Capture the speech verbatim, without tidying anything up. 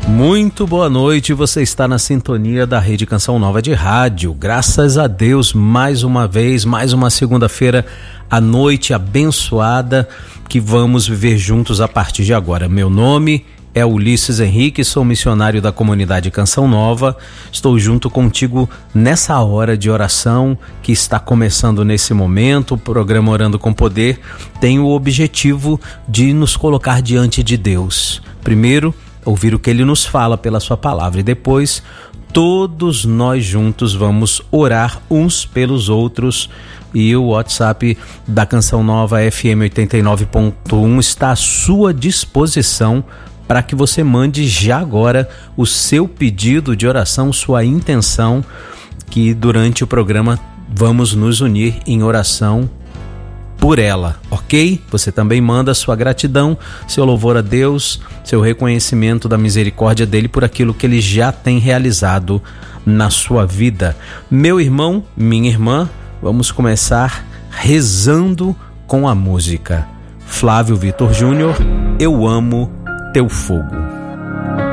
Muito boa noite, você está na sintonia da Rede Canção Nova de Rádio. Graças a Deus, mais uma vez, mais uma segunda-feira à noite abençoada que vamos viver juntos a partir de agora. Meu nome é Ulisses Henrique, sou missionário da comunidade Canção Nova. Estou junto contigo nessa hora de oração que está começando nesse momento. O programa Orando com Poder tem o objetivo de nos colocar diante de Deus. Primeiro, ouvir o que Ele nos fala pela sua palavra e depois todos nós juntos vamos orar uns pelos outros. E o WhatsApp da Canção Nova F M oitenta e nove ponto um está à sua disposição para que você mande já agora o seu pedido de oração, sua intenção, que durante o programa vamos nos unir em oração por ela, ok? Você também manda sua gratidão, seu louvor a Deus, seu reconhecimento da misericórdia dele por aquilo que ele já tem realizado na sua vida. Meu irmão, minha irmã, vamos começar rezando com a música. Flávio Vitor Júnior, Eu Amo Teu Fogo.